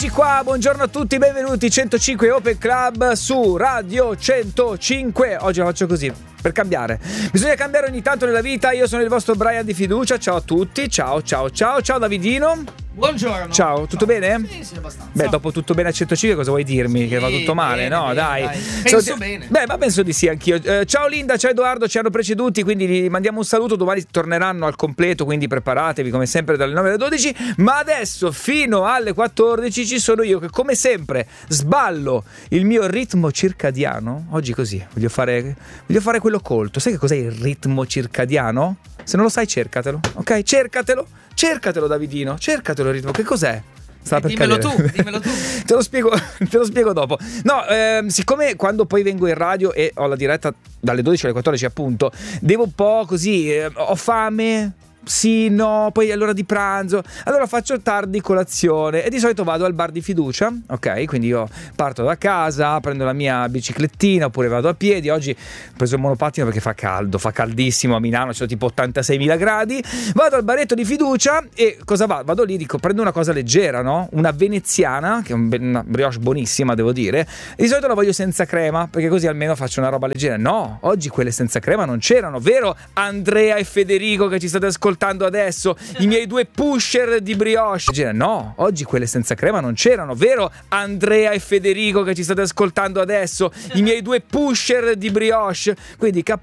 Qua, buongiorno a tutti, benvenuti 105 Open Club su Radio 105. Oggi la faccio così, per cambiare. Bisogna cambiare ogni tanto nella vita. Io sono il vostro Brian di fiducia. Ciao a tutti, ciao Davidino. Buongiorno. Ciao, tutto bene? Sì, abbastanza. Beh, dopo tutto bene a 105 cosa vuoi dirmi? Sì, che va tutto male? bene, No, bene, dai. Penso bene. Beh, ma penso di sì anch'io. Ciao Linda, ciao Edoardo, ci hanno preceduti, quindi gli mandiamo un saluto. Domani torneranno al completo, quindi preparatevi come sempre dalle 9 alle 12. Ma adesso fino alle 14 ci sono io che come sempre sballo il mio ritmo circadiano. Oggi così, voglio fare quello colto. Sai che cos'è il ritmo circadiano? Se non lo sai, cercatelo, ok? Cercatelo Davidino, cercatelo il ritmo. Che cos'è? Dimmelo tu. Te lo spiego dopo. No, siccome quando poi vengo in radio e ho la diretta dalle 12 alle 14 appunto, devo un po' così, ho fame. Sì, no, poi è l'ora di pranzo, allora faccio tardi colazione e di solito vado al bar di fiducia, ok? Quindi io parto da casa, prendo la mia biciclettina oppure vado a piedi. Oggi ho preso il monopattino perché fa caldo, fa caldissimo a Milano, c'è tipo 86.000 gradi. Vado al baretto di fiducia e cosa vado lì, dico prendo una cosa leggera, no? Una veneziana, che è una brioche buonissima devo dire. Di solito la voglio senza crema perché così almeno faccio una roba leggera. No, oggi quelle senza crema non c'erano, vero Andrea e Federico che ci state ascoltando adesso, i miei due pusher di brioche? No, oggi quelle senza crema non c'erano, vero Andrea e Federico che ci state ascoltando adesso, i miei due pusher di brioche? Quindi